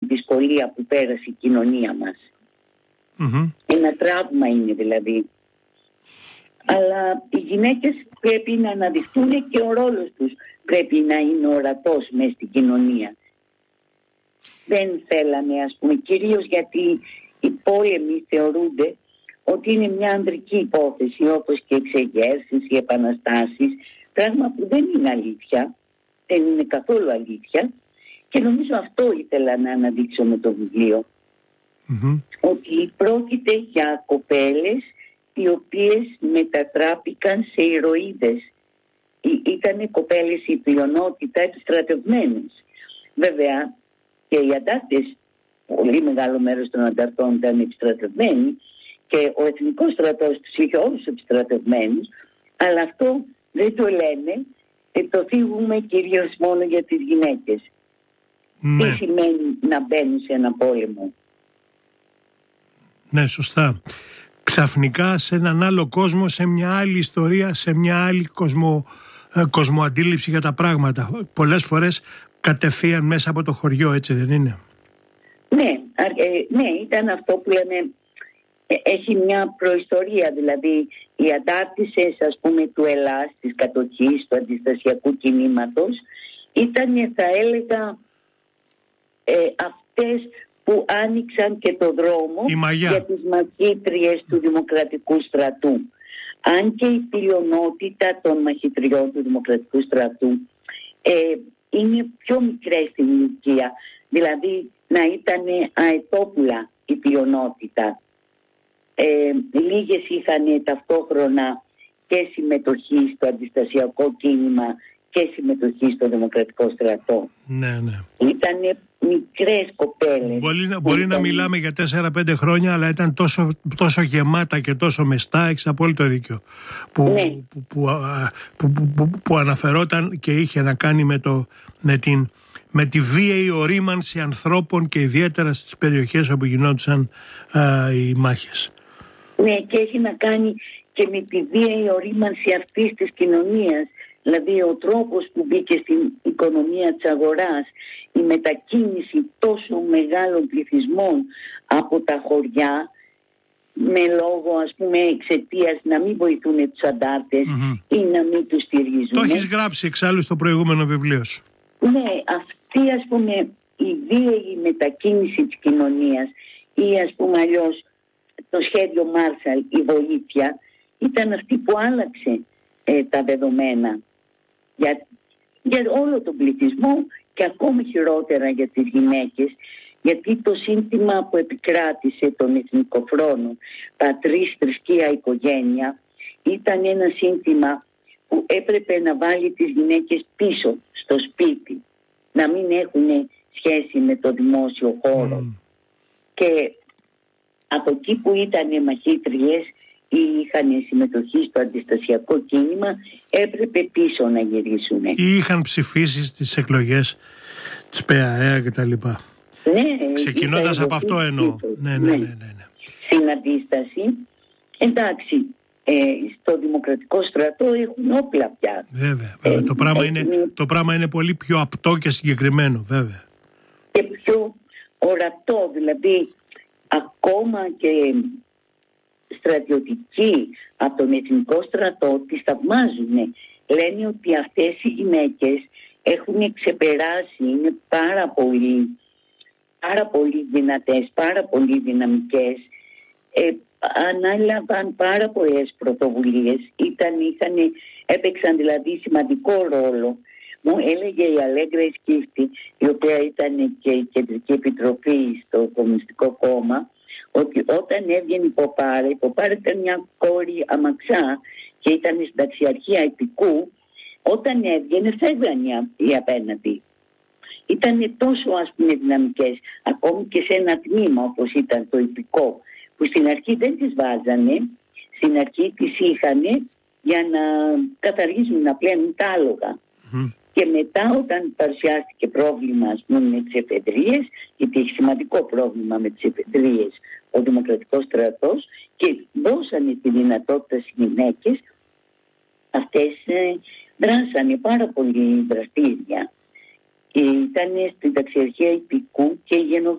δυσκολία που πέρασε η κοινωνία μας. Ένα τραύμα είναι δηλαδή. Αλλά οι γυναίκες πρέπει να αναδειχθούν και ο ρόλος τους πρέπει να είναι ορατός μέσα στην κοινωνία. Δεν θέλανε, ας πούμε, κυρίως γιατί οι πόλεμοι θεωρούνται ότι είναι μια ανδρική υπόθεση, όπως και εξεγέρσεις, οι επαναστάσεις, πράγμα που δεν είναι αλήθεια, δεν είναι καθόλου αλήθεια, και νομίζω αυτό ήθελα να αναδείξω με το βιβλίο. Ότι πρόκειται για κοπέλες οι οποίες μετατράπηκαν σε ηρωίδες. Ήτανε κοπέλες η πλειονότητα επιστρατευμένες. Βέβαια και οι αντάρτες, πολύ μεγάλο μέρος των ανταρτών ήταν επιστρατευμένοι και ο εθνικός στρατός τους είχε όλους επιστρατευμένους, αλλά αυτό δεν το λένε, το θίγουμε κυρίως μόνο για τις γυναίκες. Τι σημαίνει να μπαίνουν σε ένα πόλεμο. Ναι, σωστά. Ξαφνικά σε έναν άλλο κόσμο, σε μια άλλη ιστορία, σε μια άλλη κοσμοαντίληψη για τα πράγματα. Πολλές φορές κατευθείαν μέσα από το χωριό, έτσι δεν είναι? Ναι, ήταν αυτό που λέμε, έχει μια προϊστορία, δηλαδή οι αντάρτισες, ας πούμε, του Ελλάς, της κατοχής, του αντιστασιακού κινήματος, ήταν, θα έλεγα, αυτές που άνοιξαν και το δρόμο για τις μαχήτριες του Δημοκρατικού στρατού. Αν και η πλειονότητα των μαχητριών του Δημοκρατικού στρατού είναι πιο μικρές στην ηλικία, δηλαδή να ήταν αετόπουλα η πλειονότητα. Λίγες είχαν ταυτόχρονα και συμμετοχή στο αντιστασιακό κίνημα και συμμετοχή στο Δημοκρατικό στρατό. Ναι. Ήτανε μικρές κοπέλες. Μπορεί να μιλάμε για 4-5 χρόνια, αλλά ήταν τόσο γεμάτα και τόσο μεστά, έχεις απόλυτο δίκιο. Που αναφερόταν και είχε να κάνει με τη βίαιη ορίμανση ανθρώπων και ιδιαίτερα στις περιοχές όπου γινόντουσαν οι μάχες. Ναι, και έχει να κάνει και με τη βίαιη ορίμανση αυτής της κοινωνίας. Δηλαδή ο τρόπος που μπήκε στην οικονομία της αγοράς, η μετακίνηση τόσο μεγάλων πληθυσμών από τα χωριά, με λόγο, ας πούμε, εξαιτίας να μην βοηθούν τους αντάρτες ή να μην τους στηρίζουν. Το έχεις γράψει εξάλλου στο προηγούμενο βιβλίο σου. Ναι, αυτή, ας πούμε, η βίαιη μετακίνηση της κοινωνίας ή, ας πούμε, αλλιώς το σχέδιο Μάρσαλ, η βοήθεια, ήταν αυτή που άλλαξε τα δεδομένα για όλο τον πληθυσμό και ακόμη χειρότερα για τις γυναίκες, γιατί το σύνθημα που επικράτησε τον Εθνικό Φρόνο, πατρίς, θρησκεία, οικογένεια, ήταν ένα σύνθημα που έπρεπε να βάλει τις γυναίκες πίσω στο σπίτι, να μην έχουν σχέση με το δημόσιο χώρο. Και από εκεί που ήταν μαχήτριες ή είχαν συμμετοχή στο αντιστασιακό κίνημα, έπρεπε πίσω να γυρίσουν. Ή είχαν ψηφίσει στις εκλογές της ΠΑΕΑ και τα λοιπά. Ναι, ξεκινώντας από αυτό εννοώ. Ναι. Στην αντίσταση, εντάξει, στο Δημοκρατικό στρατό έχουν όπλα πια. Βέβαια. Το πράγμα είναι πολύ πιο απτό και συγκεκριμένο, βέβαια. Και πιο ορατό, δηλαδή ακόμα και στρατιωτικοί από τον Εθνικό στρατό τις θαυμάζουν. Λένε ότι αυτές οι γυναίκες έχουν ξεπεράσει, είναι πάρα πολύ δυνατές, πάρα πολύ δυναμικές, ανάλαβαν πάρα πολλές πρωτοβουλίες, έπαιξαν δηλαδή σημαντικό ρόλο. Μου έλεγε η Αλέγκρα Ισκίφτη, η οποία ήταν και η Κεντρική Επιτροπή στο Κομμουνιστικό Κόμμα, ότι όταν έβγαινε η Ποπάρα ήταν μια κόρη αμαξά και ήταν στην ταξιαρχία Ιππικού, όταν έβγαινε φεύγανε οι απέναντι. Ήταν τόσο, ας πούμε, δυναμικές, ακόμη και σε ένα τμήμα όπως ήταν το Ιππικό, που στην αρχή δεν τις βάζανε, στην αρχή τις είχανε για να καθαρίζουν, να πλένουν τα άλογα. Και μετά, όταν παρουσιάστηκε πρόβλημα, ας πούμε, με τις εφεδρείες, γιατί έχει σημαντικό πρόβλημα με τις εφεδρείες ο Δημοκρατικός στρατός, και δώσανε τη δυνατότητα στις γυναίκες, αυτές δράσανε πάρα πολύ δραστήρια. Ήταν στην ταξιαρχία Ιππικού και η